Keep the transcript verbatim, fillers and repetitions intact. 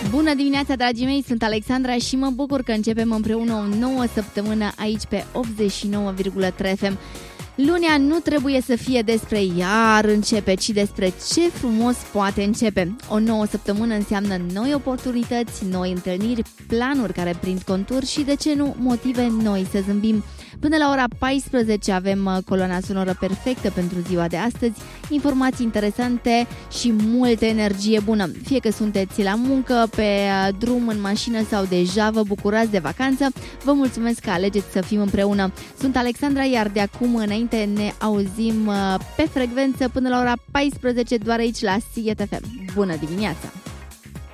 Bună dimineața, dragii mei, sunt Alexandra și mă bucur că începem împreună o nouă săptămână aici pe optzeci și nouă virgulă trei F M. Lunea nu trebuie să fie despre iar începe, ci despre ce frumos poate începe. O nouă săptămână înseamnă noi oportunități, noi întâlniri, planuri care prind conturi și, de ce nu, motive noi să zâmbim. Până la ora paisprezece avem coloana sonoră perfectă pentru ziua de astăzi, informații interesante și multă energie bună. Fie că sunteți la muncă, pe drum, în mașină sau deja vă bucurați de vacanță, vă mulțumesc că alegeți să fim împreună. Sunt Alexandra, iar de acum înainte ne auzim pe frecvență până la ora paisprezece doar aici la Sighet F M. Bună dimineața!